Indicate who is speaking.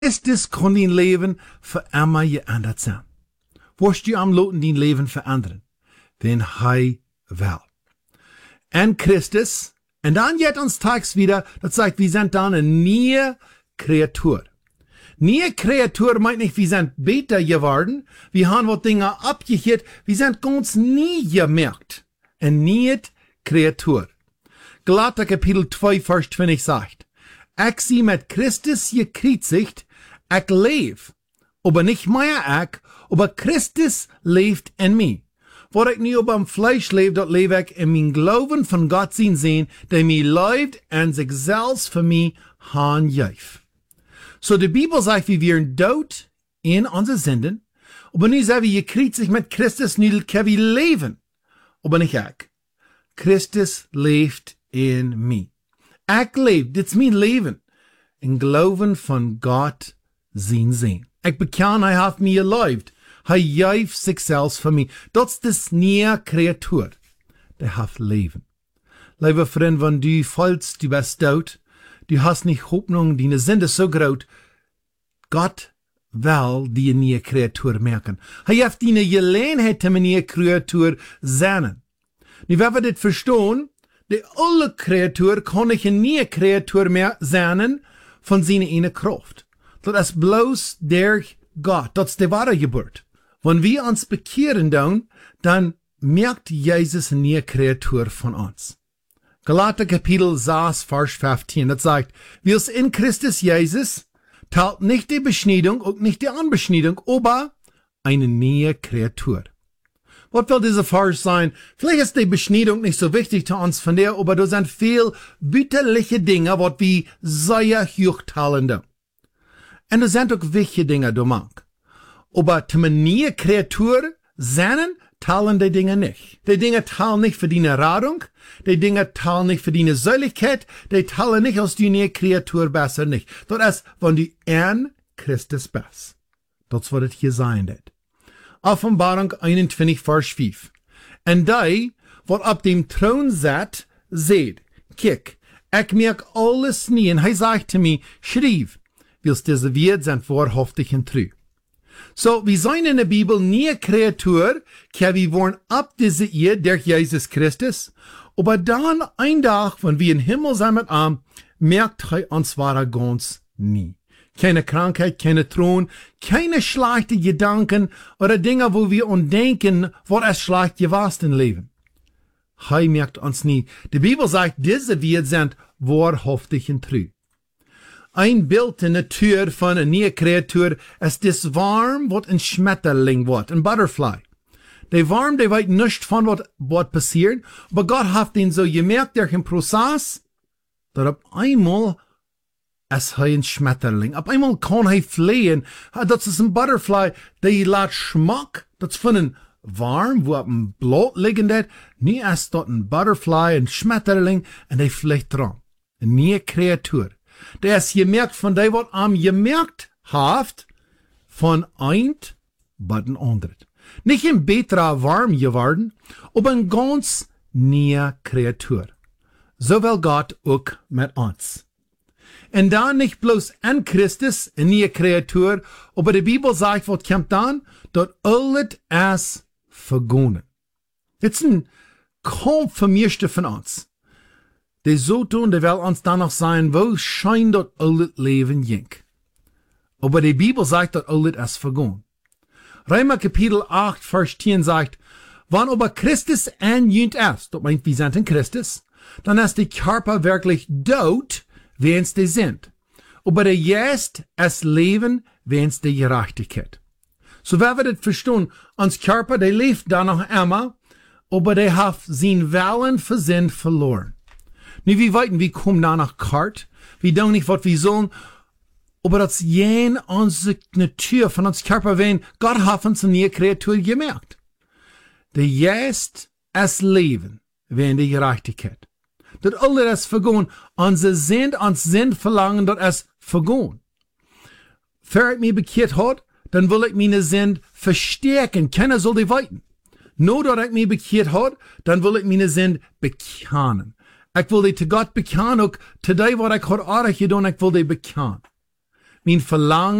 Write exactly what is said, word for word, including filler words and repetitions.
Speaker 1: Christus kon din leven voor immer geändert zijn. Worst je am loten din leven veranderen? Den hij wel. En Christus, en dann jet ons tags wieder, dat sagt, wir sind dann een nieuwe Kreatur. Nieuwe Kreatur meint nicht, wir sind beter geworden, wir haben wat Dinge abgehört, wir sind ganz nie gemerkt. Een nieuwe Kreatur. Galater Kapitel zwei, Vers zwanzig sagt, ich sie mit Christus gekreuzigt, ich leef, aber nicht mehr ich, aber Christus leeft in mir. Wat ik nu op am Fleisch leef, dat leef ik in mijn Glauben van Gott zien zijn, der mij leeft en zichzelf voor mij haan geeft. So de Bibel sagt, wir wären dood in onze Sünden, aber nu sagen wir, je kreuzigt mit Christus, nu können wir leben. Aber nicht ich. Christus leeft in mir. Ich leef, dit is mijn leven. In Glauben van Gott zien zijn. Ik beken, hij heeft mij geleefd. Hij geeft zichzelf voor mij. Dat is de nieuwe Kreatur. Der heeft leven. Lieve vriend, wenn du vollst, du bist dood, du hast nicht Hoffnung, deine Sünde so groot, Gott will die nieuwe Kreatur merken. Hij heeft die Gelegenheit, die nieuwe Kreatur zijn. Nu, wenn wir das verstehen, die alle Kreatur kann nicht eine nieuwe Kreatur mehr sein von seiner eine Kraft. Das ist bloß der Gott. Das ist die wahre Geburt. Wenn wir uns bekehren dann, dann merkt Jesus eine neue Kreatur von uns. Galater Kapitel sechs, Vers fünfzehn, das sagt, wir sind in Christus Jesus, teilt nicht die Beschneidung und nicht die Anbeschneidung, aber eine neue Kreatur. Was will dieser Vers sein? Vielleicht ist die Beschneidung nicht so wichtig zu uns von der, aber da sind viel bütterliche Dinge, was wir sehr hochteilen da. Und da sind auch wichtige Dinge, du mag. Aber zu einer neuen Kreatur sein, teilen die Dinge nicht. Die Dinge teilen nicht für deine Radung, die Dinge teilen nicht für deine Säuligkeit, die teilen nicht aus die neue Kreatur besser nicht. Das ist, wenn du in Christus bist. Das wird es hier sein, das. Offenbarung einundzwanzig, Vers fünf. Und die, wat auf dem Thron sat, seht, kijk, ich merk alles nie. Und er sagt zu mir, schrieb, wils diese Wert sind wahrhaftig und treu. So, wir sind in der Bibel nie Kreatur, die wir wollen ab diese Erde durch Jesus Christus, aber dann ein Tag, wenn wir im Himmel sind mit ihm, merkt er uns wahre ganz nie. Keine Krankheit, keine Thron, keine schlechten Gedanken oder Dinge, wo wir uns denken, was es schlecht gewesen im Leben. Er merkt uns nie. Die Bibel sagt, diese Werte sind wahrhaftig und treu. Ein Bild in der Tür von einer neuen Kreatur ist das Warm, was ein Schmetterling wird, ein Butterfly. Der Warm, der weiß nicht von was, was passiert, aber Gott hat ihn so gemerkt durch den Prozess, dass auf einmal ist er ein Schmetterling. Auf einmal kann er fliehen. Das ist ein Butterfly, der lässt Schmack, das ist von einem Warm, wo auf dem Blatt liegen hat. Nie ist dort ein Butterfly, ein Schmetterling, und der fliegt dran. Eine neue Kreatur. Der ist gemerkt von dem, was am gemerkt hat, von ein bei den anderen. Nicht ein besserer Warm geworden, aber ein ganz neue Kreatur. So will Gott auch mit uns. Und dann nicht bloß in Christus, eine neue Kreatur, aber die Bibel sagt, was kommt dann? Dort alles ist vergangen. Das ist ein kaum vermischte von uns. Die so tun, die will uns dann noch sein, wo scheint dort alles Leben jink. Aber die Bibel sagt, dort alles ist vergangen. Römer Kapitel acht, Vers zehn sagt, wann aber Christus einjünt ist, das meint, wir sind in Christus, dann ist der Körper wirklich tot, wenn es die sind. Aber der Geist ist Leben, wenn es die Gerechtigkeit. So wenn wir das verstehen, uns Körper, der lebt da noch immer, aber der hat sein Willen für Sinn verloren. Nu, wir weiten, wir kommen da nach Kart, wir tun nicht, was wir sollen, aber das jen unsere Natur von uns Körper, wenn Gott hat uns eine neue Kreatur gemerkt. Der Geist ist Leben, wenn die Gerechtigkeit. Das alles ist vergangen. Unser Sinn, uns Sinn verlangen, das ist vergangen. Wer mich bekehrt hat, dann will ich meine Sinn verstärken. Keiner soll die weiten. Nur, dass ich mich bekehrt hat, dann will ich meine Sinn bekennen. Ich will die zu Gott bekennen, auch zu dem, was ich heute auch getan, ich will die bekennen. Mein Verlangen